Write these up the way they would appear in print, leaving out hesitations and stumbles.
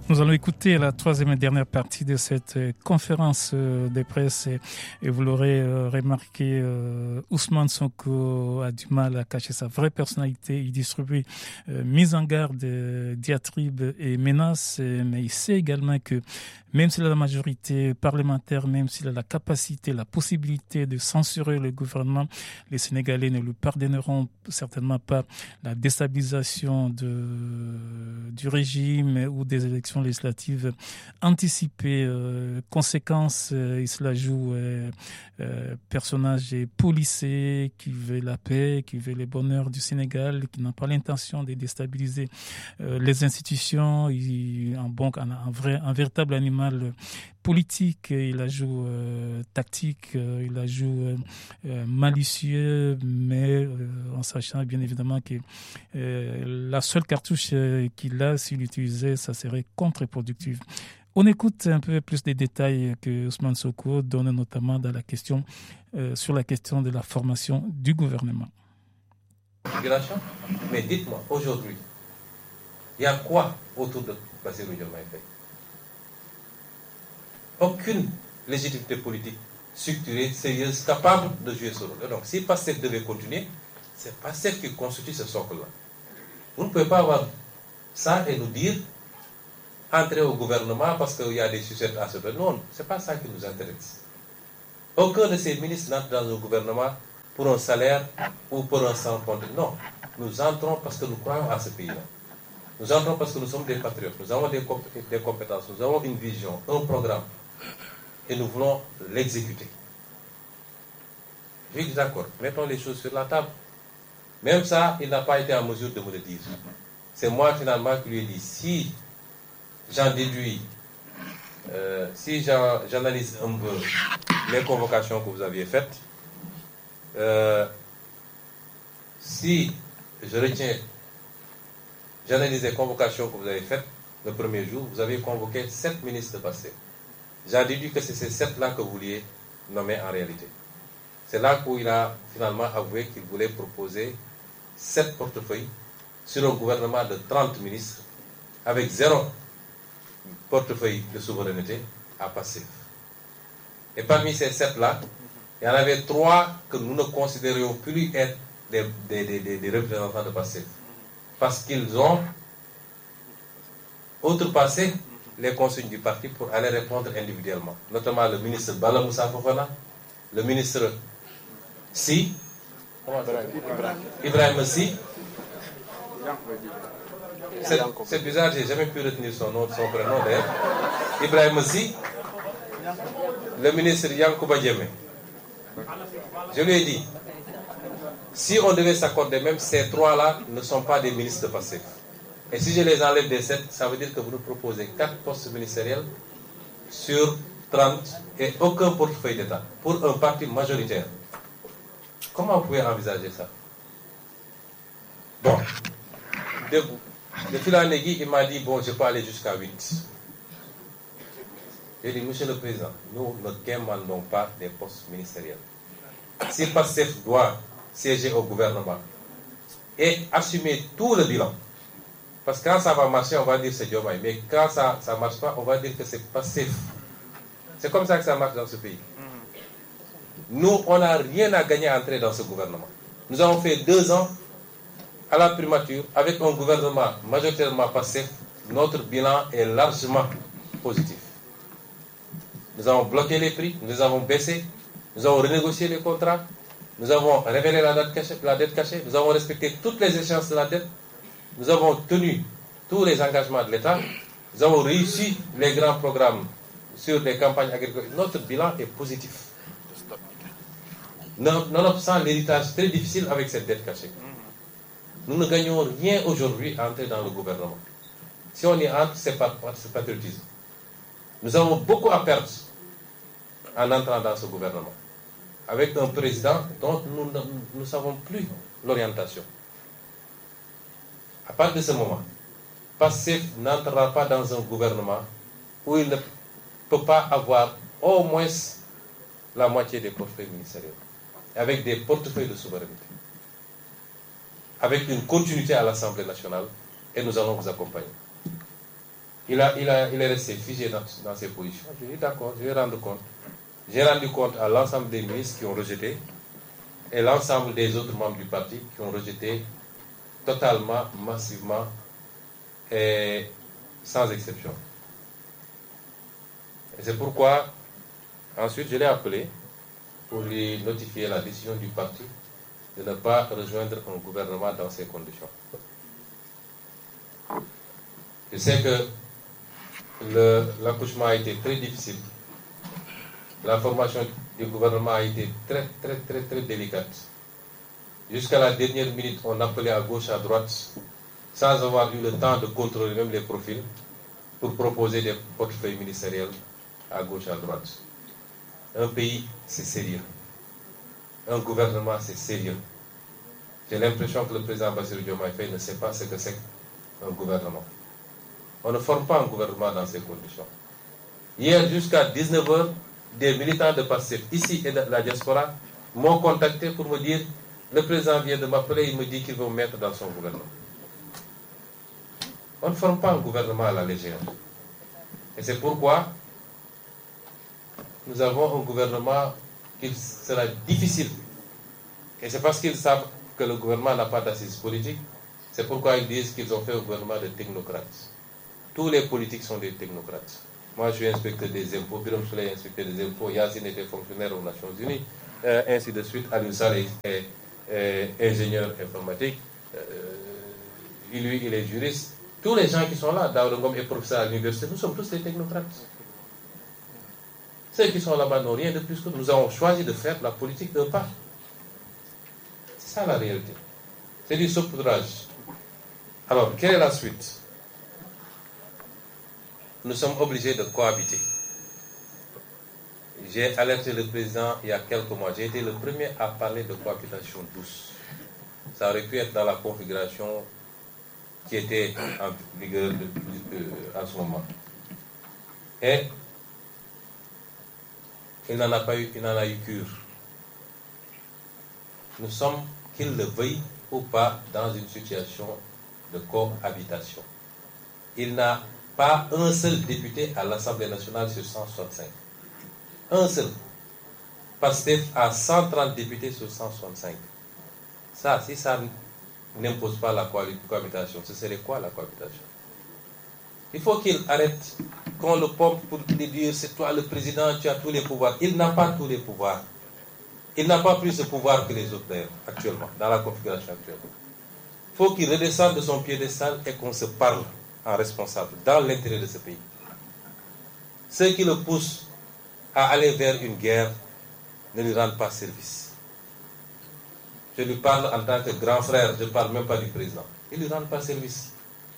Nous allons écouter la troisième et dernière partie de cette conférence de presse et vous l'aurez remarqué, Ousmane Sonko a du mal à cacher sa vraie personnalité. Il distribue mise en garde, diatribes et menaces, mais il sait également que même s'il a la majorité parlementaire, même s'il a la capacité, la possibilité de censurer le gouvernement, les Sénégalais ne lui pardonneront certainement pas la déstabilisation du régime ou des élections législatives anticipées. Conséquence, il se la joue personnage policé qui veut la paix, qui veut le bonheur du Sénégal, qui n'a pas l'intention de déstabiliser les institutions. Un véritable animal politique, il la joue tactique, il la joue malicieux, mais en sachant bien évidemment que la seule cartouche qu'il a, s'il l'utilisait, ça serait contre-productif. On écoute un peu plus des détails que Ousmane Sonko donne notamment dans sur la question de la formation du gouvernement. Mais dites-moi, aujourd'hui, il y a quoi autour de Bassirou Diomaye Faye? Aucune légitimité politique structurée, sérieuse, capable de jouer ce rôle. Donc, si PASTEF devait continuer, c'est PASTEF qui constitue ce socle-là. Vous ne pouvez pas avoir ça et nous dire entrer au gouvernement parce qu'il y a des sucettes à se faire. Non, ce n'est pas ça qui nous intéresse. Aucun de ces ministres n'entre dans le gouvernement pour un salaire ou pour un sans compte. Non, nous entrons parce que nous croyons à ce pays-là. Nous entrons parce que nous sommes des patriotes, nous avons des compétences, nous avons une vision, un programme, et nous voulons l'exécuter. Je suis d'accord, mettons les choses sur la table. Même ça, il n'a pas été en mesure de me le dire. C'est moi finalement qui lui ai dit, si j'en déduis, si j'analyse un peu les convocations que vous aviez faites, si je retiens, j'analyse les convocations que vous avez faites le premier jour, vous avez convoqué 7 ministres de PASTEF. J'en déduis que c'est ces 7-là que vous vouliez nommer en réalité. C'est là où il a finalement avoué qu'il voulait proposer 7 portefeuilles sur un gouvernement de 30 ministres avec 0 portefeuille de souveraineté à PASTEF. Et parmi ces 7-là, il y en avait 3 que nous ne considérions plus être des représentants de PASTEF. Parce qu'ils ont outrepassé les consignes du parti pour aller répondre individuellement. Notamment le ministre Bala Moussa Fofana, le ministre Si, Ibrahim Si. C'est bizarre, je n'ai jamais pu retenir son prénom d'ailleurs. Ibrahim Si, le ministre Yankouba Diémé. Je lui ai dit, si on devait s'accorder, même ces 3-là ne sont pas des ministres de PASTEF. Et si je les enlève des 7, ça veut dire que vous nous proposez 4 postes ministériels sur 30 et aucun portefeuille d'État pour un parti majoritaire. Comment vous pouvez envisager ça? Bon, de fil en aiguille, il m'a dit, bon, je peux aller jusqu'à 8. J'ai dit, monsieur le président, nous ne demandons pas des postes ministériels. Si PASTEF doit siéger au gouvernement et assumer tout le bilan, parce que quand ça va marcher, on va dire c'est Diomaye, mais quand ça ne marche pas, on va dire que c'est PASTEF. C'est comme ça que ça marche dans ce pays. Nous, on n'a rien à gagner à entrer dans ce gouvernement. Nous avons fait 2 ans à la primature avec un gouvernement majoritairement PASTEF. Notre bilan est largement positif. Nous avons bloqué les prix, nous avons baissé, nous avons renégocié les contrats, nous avons révélé la dette cachée, nous avons respecté toutes les échéances de la dette, nous avons tenu tous les engagements de l'État, nous avons réussi les grands programmes sur les campagnes agricoles. Notre bilan est positif. Nonobstant l'héritage très difficile avec cette dette cachée. Nous ne gagnons rien aujourd'hui à entrer dans le gouvernement. Si on y entre, c'est patriotisme. Nous avons beaucoup à perdre en entrant dans ce gouvernement, avec un président dont nous ne savons plus l'orientation. À partir de ce moment, PASTEF n'entrera pas dans un gouvernement où il ne peut pas avoir au moins la moitié des portefeuilles ministériels, avec des portefeuilles de souveraineté, avec une continuité à l'Assemblée nationale, et nous allons vous accompagner. il est resté figé dans ses positions. Je lui ai dit d'accord, je vais rendre compte. J'ai rendu compte à l'ensemble des ministres qui ont rejeté et l'ensemble des autres membres du parti qui ont rejeté totalement, massivement et sans exception. Et c'est pourquoi, ensuite, je l'ai appelé pour lui notifier la décision du parti de ne pas rejoindre un gouvernement dans ces conditions. Je sais que l'accouchement a été très difficile. La formation du gouvernement a été très, très, très, très délicate. Jusqu'à la dernière minute, on appelait à gauche, à droite, sans avoir eu le temps de contrôler même les profils, pour proposer des portefeuilles ministériels à gauche, à droite. Un pays, c'est sérieux. Un gouvernement, c'est sérieux. J'ai l'impression que le président Bassirou Diomaye Faye ne sait pas ce que c'est qu'un gouvernement. On ne forme pas un gouvernement dans ces conditions. Hier, jusqu'à 19h, des militants de PASTEF, ici et de la diaspora, m'ont contacté pour me dire, le président vient de m'appeler, il me dit qu'il veut me mettre dans son gouvernement. On ne forme pas un gouvernement à la légère. Et c'est pourquoi nous avons un gouvernement qui sera difficile. Et c'est parce qu'ils savent que le gouvernement n'a pas d'assises politiques, c'est pourquoi ils disent qu'ils ont fait un gouvernement de technocrates. Tous les politiques sont des technocrates. Moi, je suis inspecteur des impôts, Birame Souleye est inspecteur des impôts, Yassine était fonctionnaire aux Nations Unies, ainsi de suite. Aliou Sall est ingénieur informatique, lui, il est juriste. Tous les gens qui sont là, Daouda Ngom est professeur à l'université, nous sommes tous des technocrates. Ceux qui sont là-bas n'ont rien de plus que nous avons choisi de faire la politique d'un pas. C'est ça la réalité. C'est du saupoudrage. Alors, quelle est la suite? Nous sommes obligés de cohabiter. J'ai alerté le président il y a quelques mois. J'ai été le premier à parler de cohabitation douce. Ça aurait pu être dans la configuration qui était en vigueur en ce moment. Et il n'en a pas eu, il n'en a eu cure. Nous sommes, qu'il le veuille ou pas, dans une situation de cohabitation. Il n'a pas un seul député à l'Assemblée nationale sur 165. Un seul. PASTEF a 130 députés sur 165. Ça, si ça n'impose pas la cohabitation, ce serait quoi la cohabitation? Il faut qu'il arrête qu'on le pompe pour lui dire c'est toi le président, tu as tous les pouvoirs. Il n'a pas tous les pouvoirs. Il n'a pas plus de pouvoir que les autres d'ailleurs, actuellement, dans la configuration actuelle. Il faut qu'il redescende de son piédestal et qu'on se parle en responsable, dans l'intérêt de ce pays. Ceux qui le poussent à aller vers une guerre ne lui rendent pas service. Je lui parle en tant que grand frère, je ne parle même pas du président. Ils ne lui rendent pas service.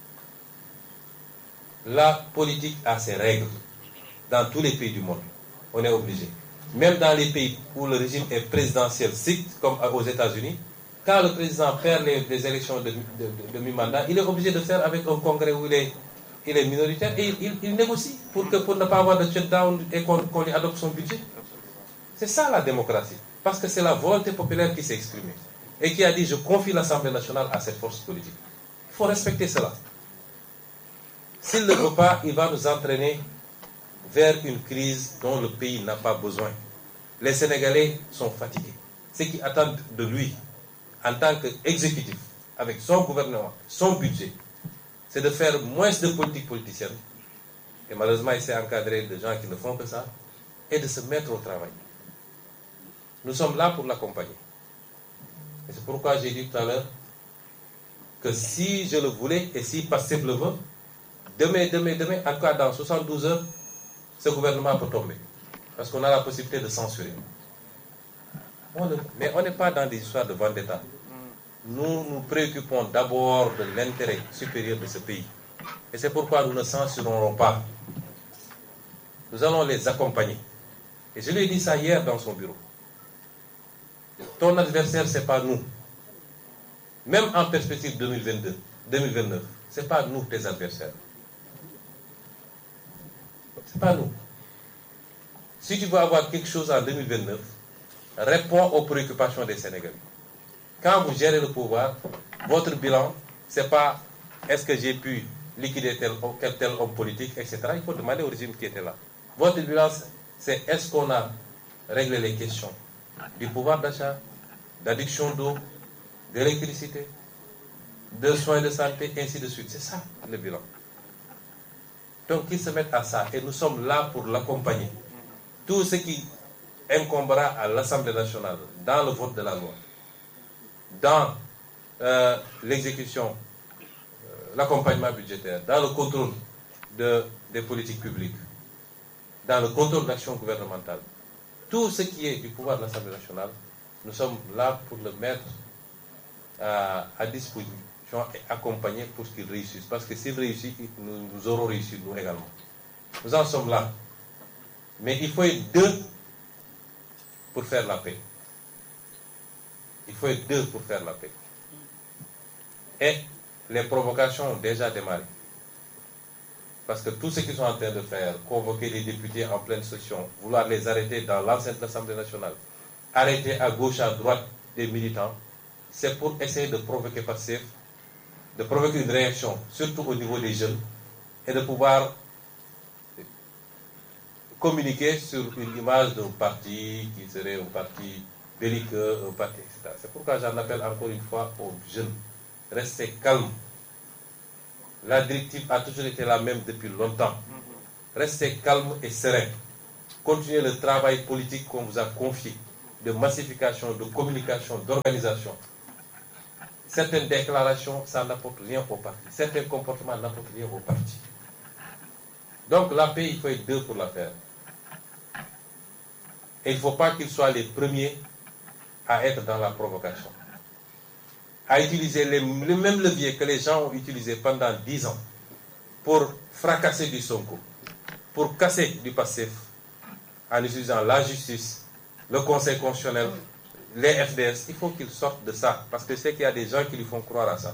La politique a ses règles dans tous les pays du monde. On est obligé. Même dans les pays où le régime est présidentiel strict, comme aux États-Unis, quand le président perd les élections de mi-mandat, il est obligé de faire avec un congrès où il est minoritaire et il négocie pour ne pas avoir de shutdown et qu'on lui adopte son budget. C'est ça la démocratie. Parce que c'est la volonté populaire qui s'est exprimée et qui a dit je confie l'Assemblée nationale à cette force politique. Il faut respecter cela. S'il ne le veut pas, il va nous entraîner vers une crise dont le pays n'a pas besoin. Les Sénégalais sont fatigués. Ce qu'ils attendent de lui, en tant qu'exécutif, avec son gouvernement, son budget, c'est de faire moins de politique politicienne. Et malheureusement, il s'est encadré de gens qui ne font que ça, et de se mettre au travail. Nous sommes là pour l'accompagner. Et c'est pourquoi j'ai dit tout à l'heure que si je le voulais, et si PASTEF le veut, demain, en tout cas dans 72 heures, ce gouvernement peut tomber. Parce qu'on a la possibilité de censurer. Mais on n'est pas dans des histoires de vendetta. Nous nous préoccupons d'abord de l'intérêt supérieur de ce pays. Et c'est pourquoi nous ne censurerons pas. Nous allons les accompagner. Et je lui ai dit ça hier dans son bureau. Ton adversaire, ce n'est pas nous. Même en perspective 2029, ce n'est pas nous tes adversaires. Ce n'est pas nous. Si tu veux avoir quelque chose en 2029, réponds aux préoccupations des Sénégalais. Quand vous gérez le pouvoir, votre bilan, ce n'est pas est-ce que j'ai pu liquider tel homme politique, etc. Il faut demander au régime qui était là. Votre bilan, c'est est-ce qu'on a réglé les questions du pouvoir d'achat, d'adduction d'eau, d'électricité, de soins de santé, ainsi de suite. C'est ça le bilan. Donc qu'ils se mettent à ça et nous sommes là pour l'accompagner. Tout ce qui incombera à l'Assemblée nationale dans le vote de la loi, dans l'exécution, l'accompagnement budgétaire, dans le contrôle des politiques publiques, dans le contrôle d'action gouvernementale, tout ce qui est du pouvoir de l'Assemblée nationale, nous sommes là pour le mettre à disposition et accompagner pour qu'il réussisse. Parce que s'il réussit, nous aurons réussi, nous également. Nous en sommes là. Mais il faut être deux pour faire la paix. Il faut être deux pour faire la paix. Et les provocations ont déjà démarré. Parce que tout ce qu'ils sont en train de faire, convoquer les députés en pleine session, vouloir les arrêter dans l'enceinte de l'Assemblée nationale, arrêter à gauche, à droite des militants, c'est pour essayer de provoquer Pastef, de provoquer une réaction, surtout au niveau des jeunes, et de pouvoir communiquer sur une image d'un parti qui serait un parti belliqueux, un parti, etc. C'est pourquoi j'en appelle encore une fois aux jeunes. Restez calmes. La directive a toujours été la même depuis longtemps. Restez calmes et sereins. Continuez le travail politique qu'on vous a confié, de massification, de communication, d'organisation. Certaines déclarations, ça n'apporte rien au parti. Certains comportements n'apportent rien au parti. Donc la paix, il faut être deux pour la faire. Et il ne faut pas qu'ils soient les premiers à être dans la provocation. À utiliser le même levier que les gens ont utilisé pendant 10 ans pour fracasser du Sonko, pour casser du Pastef, en utilisant la justice, le Conseil constitutionnel, les FDS. Il faut qu'ils sortent de ça, parce que c'est qu'il y a des gens qui lui font croire à ça.